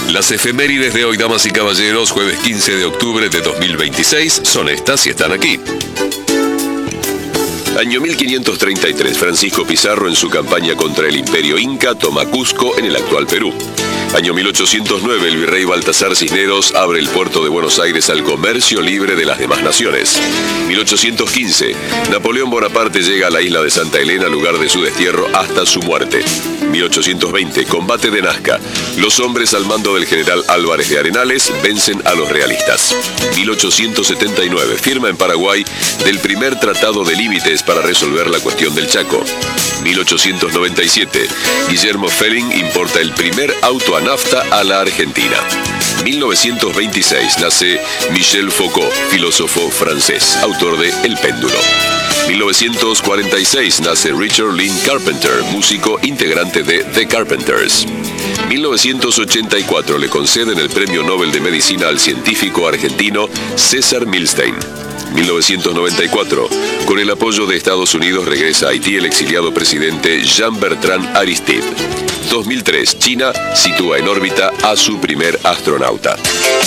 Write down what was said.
Las efemérides de hoy, damas y caballeros, jueves 15 de octubre de 2026, son estas y están aquí. Año 1533, Francisco Pizarro en su campaña contra el Imperio Inca toma Cusco en el actual Perú. Año 1809, el virrey Baltasar Cisneros abre el puerto de Buenos Aires al comercio libre de las demás naciones. 1815, Napoleón Bonaparte llega a la isla de Santa Elena, lugar de su destierro hasta su muerte. 1820, combate de Nazca. Los hombres al mando del general Álvarez de Arenales vencen a los realistas. 1879, firma en Paraguay del primer tratado de límites para resolver la cuestión del Chaco. 1897, Guillermo Felling importa el primer auto a nafta a la Argentina. 1926, nace Michel Foucault, filósofo francés, autor de El péndulo. 1946, nace Richard Lynn Carpenter, músico integrante de The Carpenters. 1984, le conceden el Premio Nobel de Medicina al científico argentino César Milstein. 1994, con el apoyo de Estados Unidos regresa a Haití el exiliado presidente Jean-Bertrand Aristide. 2003, China sitúa en órbita a su primer astronauta.